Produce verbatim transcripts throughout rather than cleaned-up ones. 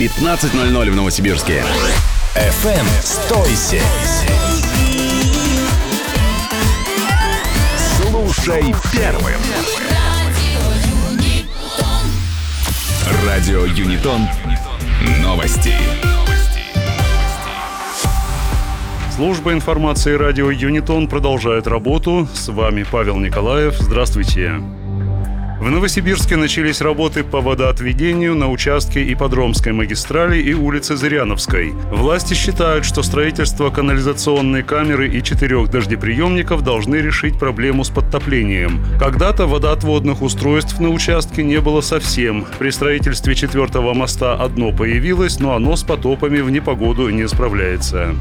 пятнадцать ноль ноль в Новосибирске. эф эм сто семь. Слушай первым. Радио Юнитон. Новости. Служба информации радио Юнитон продолжает работу. С вами Павел Николаев. Здравствуйте. В Новосибирске начались работы по водоотведению на участке Ипподромской магистрали и улицы Зыряновской. Власти считают, что строительство канализационной камеры и четырех дождеприемников должны решить проблему с подтоплением. Когда-то водоотводных устройств на участке не было совсем. При строительстве четвертого моста одно появилось, но оно с потопами в непогоду не справляется.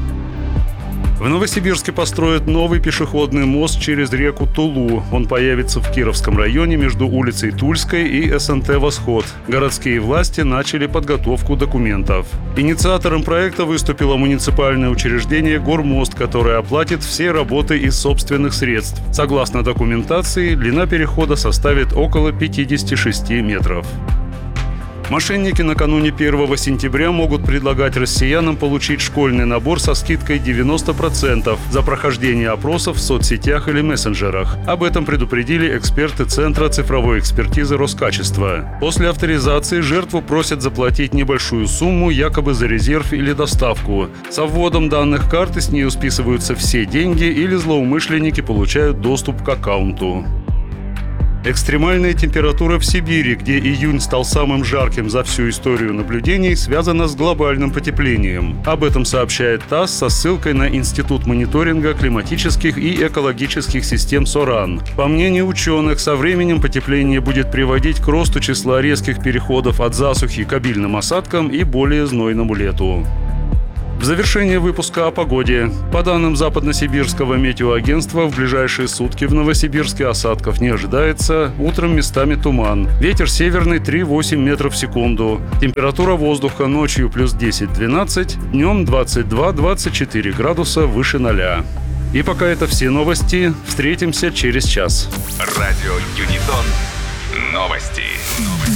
В Новосибирске построят новый пешеходный мост через реку Тулу. Он появится в Кировском районе между улицей Тульской и эс эн тэ «Восход». Городские власти начали подготовку документов. Инициатором проекта выступило муниципальное учреждение «Гормост», которое оплатит все работы из собственных средств. Согласно документации, длина перехода составит около пятьдесят шесть метров. Мошенники накануне первого сентября могут предлагать россиянам получить школьный набор со скидкой девяносто процентов за прохождение опросов в соцсетях или мессенджерах. Об этом предупредили эксперты Центра цифровой экспертизы Роскачества. После авторизации жертву просят заплатить небольшую сумму, якобы за резерв или доставку. Со вводом данных карты с нее списываются все деньги или злоумышленники получают доступ к аккаунту. Экстремальная температура в Сибири, где июнь стал самым жарким за всю историю наблюдений, связана с глобальным потеплением. Об этом сообщает ТАСС со ссылкой на Институт мониторинга климатических и экологических систем СОРАН. По мнению ученых, со временем потепление будет приводить к росту числа резких переходов от засухи к обильным осадкам и более знойному лету. В завершение выпуска о погоде. По данным Западносибирского метеоагентства, в ближайшие сутки в Новосибирске осадков не ожидается. Утром местами туман. Ветер северный три-восемь метров в секунду. Температура воздуха ночью плюс десять-двенадцать, днем двадцать два-двадцать четыре градуса выше ноля. И пока это все новости. Встретимся через час. Радио Юнитон. Новости.